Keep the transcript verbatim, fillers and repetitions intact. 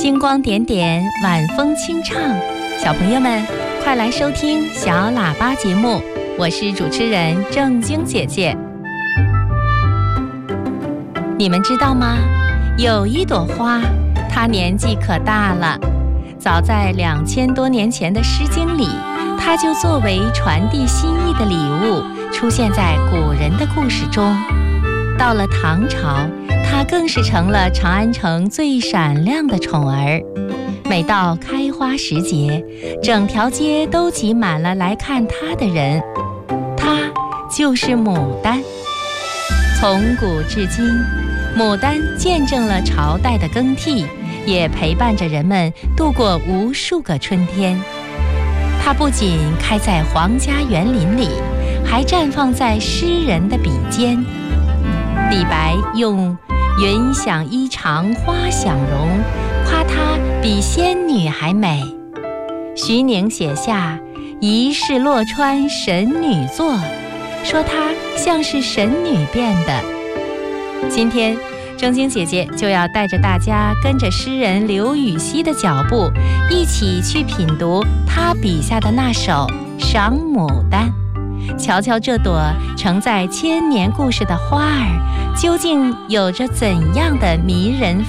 星光点点，晚风轻唱，小朋友们快来收听小喇叭节目，我是主持人正晶姐姐。你们知道吗？有一朵花，它年纪可大了，早在两千多年前的《诗经》里，它就作为传递心意的礼物出现在古人的故事中。到了唐朝，它更是成了长安城最闪亮的宠儿。每到开花时节，整条街都挤满了来看它的人。它就是牡丹。从古至今，牡丹见证了朝代的更替，也陪伴着人们度过无数个春天。它不仅开在皇家园林里，还绽放在诗人的笔尖。李白用云想衣裳花想容，夸她比仙女还美。徐宁写下疑是洛川神女作，说她像是神女变的。今天正晶姐姐就要带着大家跟着诗人刘禹锡的脚步，一起去品读他笔下的那首《赏牡丹》，瞧瞧这朵承载千年故事的花儿究竟有着怎样的迷人